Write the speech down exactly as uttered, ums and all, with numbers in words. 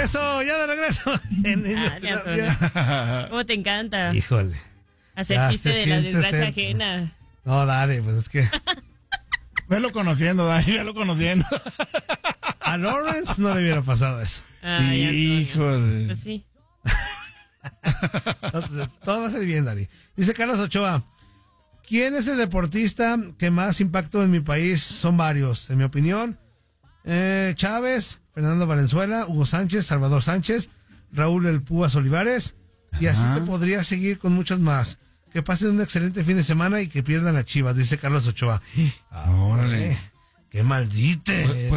Eso, ya de regreso. Ah, ya, ¿cómo te encanta? Híjole. Hacer Ya chiste se de la siente desgracia cerca. ajena. No, dale, pues es que Velo conociendo, Dani, velo conociendo. a Lawrence no le hubiera pasado eso. Ay, Antonio. Híjole. Pues sí. Todo va a ser bien, Dani. Dice Carlos Ochoa, ¿quién es el deportista que más impacto en mi país? Son varios, en mi opinión. Eh, Chávez, Fernando Valenzuela, Hugo Sánchez, Salvador Sánchez, Raúl El Púas Olivares, y así Ajá. te podría seguir con muchos más. Que pasen un excelente fin de semana y que pierdan a Chivas, dice Carlos Ochoa. Órale. ¡Qué maldite! Pues-